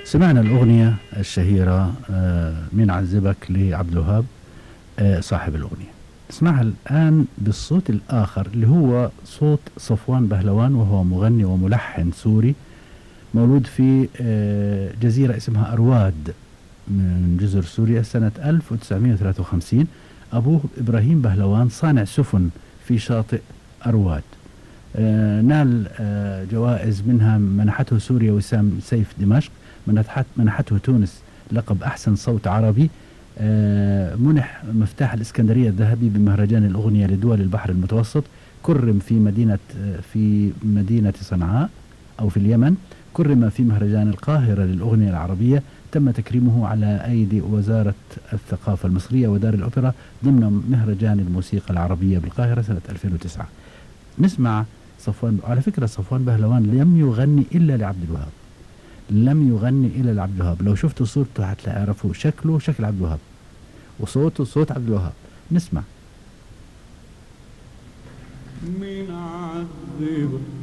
سمعنا الأغنية الشهيرة من عذبك لعبد الوهاب صاحب الأغنية. نسمعها الآن بالصوت الآخر اللي هو صوت صفوان بهلوان، وهو مغني وملحن سوري مولود في جزيرة اسمها أرواد من جزر سوريا سنة 1953. أبوه إبراهيم بهلوان صانع سفن في شاطئ أرواد. نال جوائز، منها منحته سوريا وسام سيف دمشق، منحته تونس لقب أحسن صوت عربي، منح مفتاح الإسكندرية الذهبي بمهرجان الأغنية لدول البحر المتوسط، كرم في مدينة صنعاء أو في اليمن، كرم في مهرجان القاهرة للأغنية العربية، تم تكريمه على أيدي وزارة الثقافة المصرية ودار الأوبرا ضمن مهرجان الموسيقى العربية بالقاهرة سنة 2009. نسمع صفوان. على فكرة صفوان بهلوان لم يغني إلا لعبد الوهاب، لم يغني إلا لعبد الوهاب. لو شفتوا صورته هتعرفوا شكله شكل عبد الوهاب وصوته صوت عبد الوهاب. نسمع. من عذبك